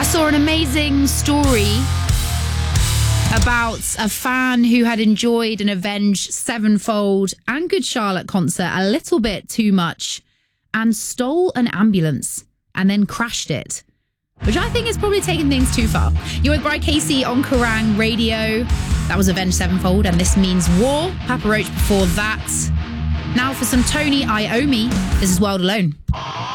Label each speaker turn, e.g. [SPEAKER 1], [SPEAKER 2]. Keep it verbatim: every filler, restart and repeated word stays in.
[SPEAKER 1] saw an amazing story about a fan who had enjoyed an Avenged Sevenfold and Good Charlotte concert a little bit too much and stole an ambulance and then crashed it, which I think is probably taking things too far. You're with Bride Casey on Kerrang Radio. That was Avenged Sevenfold, and This Means War. Papa Roach before that. Now for some Tony Iommi. This is World Alone.